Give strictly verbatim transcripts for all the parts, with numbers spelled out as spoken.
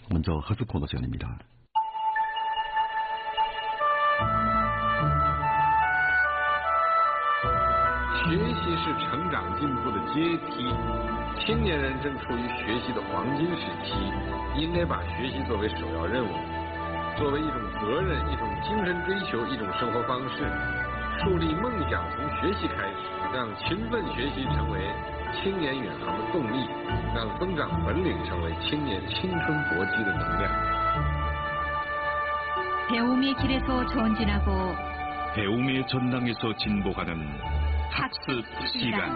먼저 허스 코너 시간입니다. 学习是成长进步的阶梯，青年人正处于学习的黄金时期，应该把学习作为首要任务，作为一种责任、一种精神追求、一种生活方式。树立梦想从学习开始，让勤奋学习成为青年远航的动力，让增长本领成为青年青春搏击的能量。 배움의 길에서 전진하고 배움의 전당에서 진보하는 학습 시간.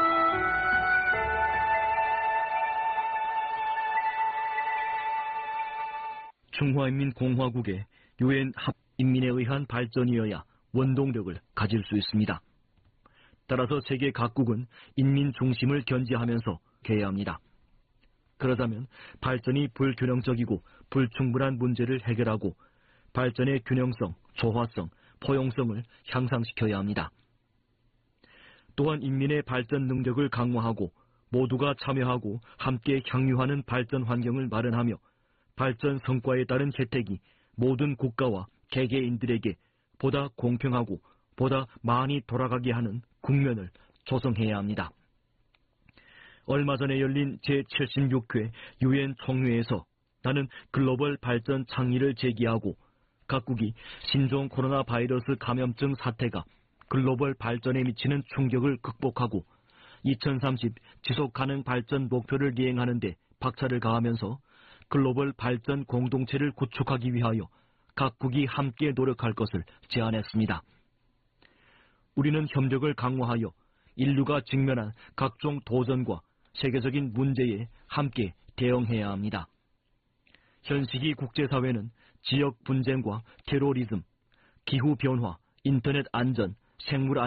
중화인민공화국의 유엔 합인민에 의한 발전이어야 원동력을 가질 수 있습니다. 따라서 세계 각국은 인민 중심을 견지하면서 개해야 합니다. 그러자면 발전이 불균형적이고 불충분한 문제를 해결하고 발전의 균형성, 조화성, 포용성을 향상시켜야 합니다. 또한 인민의 발전 능력을 강화하고 모두가 참여하고 함께 향유하는 발전 환경을 마련하며 발전 성과에 따른 혜택이 모든 국가와 개개인들에게 보다 공평하고 보다 많이 돌아가게 하는 국면을 조성해야 합니다. 얼마 전에 열린 제칠십육 회 유엔 총회에서 나는 글로벌 발전倡議를 제기하고 각국이 신종 코로나 바이러스 감염증 사태가 글로벌 발전에 미치는 충격을 극복하고 이천삼십 지속가능 발전 목표를 이행하는 데 박차를 가하면서 글로벌 발전 공동체를 구축하기 위하여 각국이 함께 노력할 것을 제안했습니다. 우리는 협력을 강화하여 인류가 직면한 각종 도전과 세계적인 문제에 함께 대응해야 합니다. 현 시기 국제사회는 지역 분쟁과 테러리즘, 기후변화, 인터넷 안전, 생물 안전